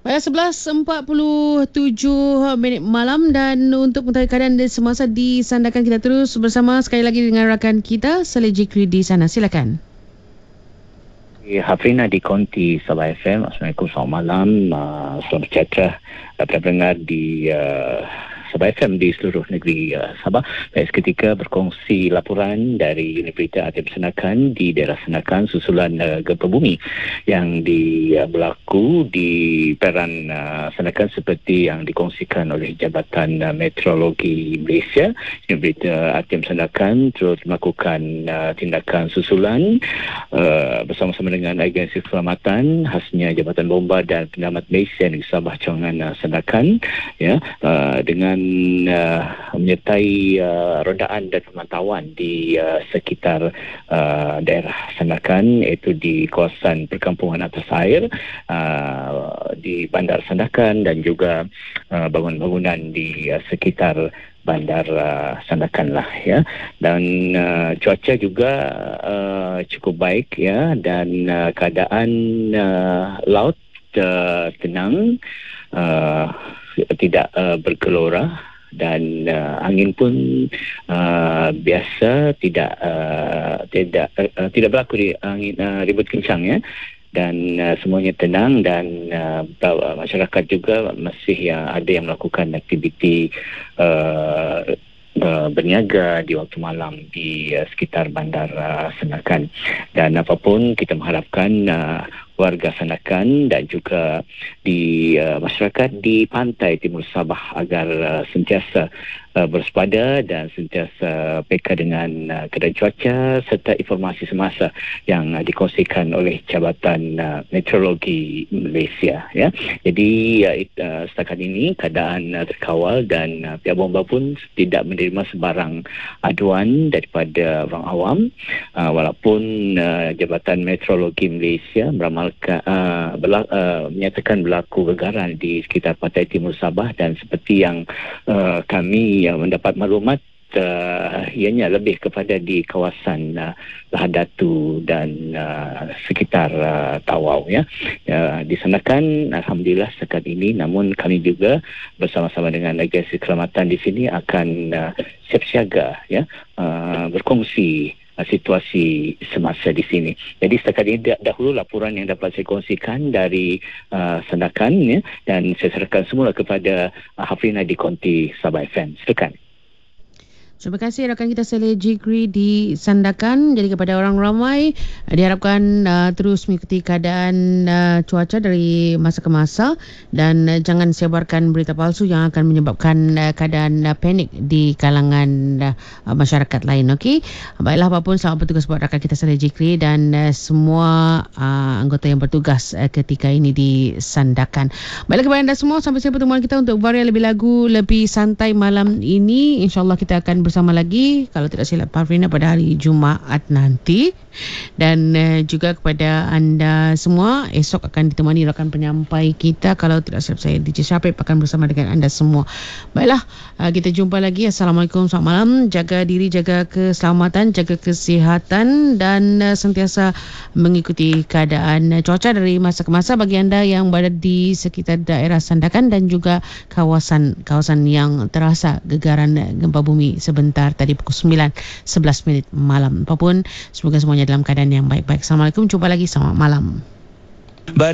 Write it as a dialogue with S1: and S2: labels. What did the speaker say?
S1: Pada 11.47 malam dan untuk mengetahui keadaan semasa di Sandakan, kita terus bersama sekali lagi dengan rakan kita Saleh Jikri di sana. Silakan.
S2: Hafrina di Konti Sabah FM. Assalamualaikum, selamat malam. Selamat sejahtera pendengar di Sabah FM di seluruh negeri Sabah. Saya seketika berkongsi laporan dari unit berita ATM Sandakan di daerah Sandakan susulan gempa bumi yang berlaku di peran Sandakan seperti yang dikongsikan oleh Jabatan Meteorologi Malaysia. Unit berita ATM Sandakan terus melakukan tindakan susulan bersama-sama dengan agensi keselamatan khasnya Jabatan Bomba dan Penyelamat Malaysia di Sabah Cawangan Sandakan, ya, dengan menyertai rondaan dan pemantauan di sekitar daerah Sandakan, iaitu di kawasan perkampungan atas air di Bandar Sandakan dan juga bangunan-bangunan di sekitar Bandar Sandakan lah, ya. Dan cuaca juga cukup baik, ya, dan keadaan laut tenang, tidak bergelora, dan angin pun biasa, tidak berlaku di angin ribut kencang, ya. Dan semuanya tenang, dan masyarakat juga masih ada yang melakukan aktiviti berniaga di waktu malam di sekitar Bandar Sandakan. Dan apapun, kita mengharapkan warga Sandakan dan juga di masyarakat di pantai timur Sabah agar sentiasa bersepada dan sentiasa peka dengan keadaan cuaca serta informasi semasa yang dikongsikan oleh Jabatan Meteorologi Malaysia, ya. Jadi setakat ini keadaan terkawal dan pihak bomba pun tidak menerima sebarang aduan daripada orang awam, walaupun Jabatan Meteorologi Malaysia menyatakan berlaku gegaran di sekitar pantai timur Sabah, dan seperti yang kami mendapat maklumat, ianya lebih kepada di kawasan Lahad Datu dan sekitar Tawau, ya. Di Sandakan alhamdulillah setakat ini, namun kami juga bersama-sama dengan agensi keselamatan di sini akan siap siaga, ya, berkongsi situasi semasa di sini. Jadi setakat ini dahulu laporan yang dapat saya kongsikan dari Sandakan, ya, dan saya serahkan semula kepada Hafrina di Konti Sabah FM. Silakan.
S1: Terima kasih rakan kita Saleh Jikri di Sandakan. Jadi kepada orang ramai, diharapkan terus mengikuti keadaan cuaca dari masa ke masa dan jangan sebarkan berita palsu yang akan menyebabkan keadaan panik di kalangan masyarakat lain. Okey. Baiklah, apapun, selamat bertugas buat rakan kita Saleh Jikri dan semua anggota yang bertugas ketika ini di Sandakan. Baiklah kepada anda semua, sampai sini pertemuan kita untuk varian lebih lagu lebih santai malam ini. InsyaAllah kita akan bersama lagi, kalau tidak silap Parvina, pada hari Jumaat nanti. Dan juga kepada anda semua, esok akan ditemani rakan penyampai kita, kalau tidak silap saya DJ Syafib akan bersama dengan anda semua. Baiklah, kita jumpa lagi. Assalamualaikum, selamat malam. Jaga diri, jaga keselamatan, jaga kesihatan dan sentiasa mengikuti keadaan cuaca dari masa ke masa bagi anda yang berada di sekitar daerah Sandakan dan juga kawasan yang terasa gegaran gempa bumi sebentar tadi pukul 9:11 malam. Apapun, semoga semuanya dalam keadaan yang baik-baik. Assalamualaikum, jumpa lagi, selamat malam.